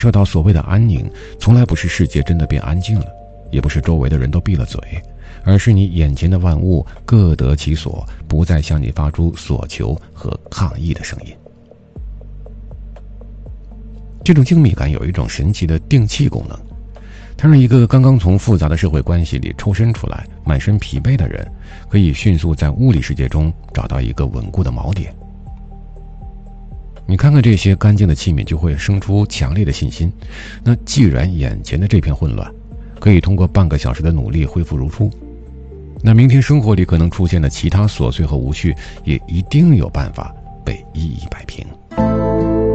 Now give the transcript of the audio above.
这道所谓的安宁，从来不是世界真的变安静了，也不是周围的人都闭了嘴，而是你眼前的万物各得其所，不再向你发出索求和抗议的声音。这种精密感有一种神奇的定气功能，它让一个刚刚从复杂的社会关系里抽身出来、满身疲惫的人，可以迅速在物理世界中找到一个稳固的锚点。你看看这些干净的器皿，就会生出强烈的信心。那既然眼前的这片混乱可以通过半个小时的努力恢复如初，那明天生活里可能出现的其他琐碎和无序，也一定有办法被一一摆平。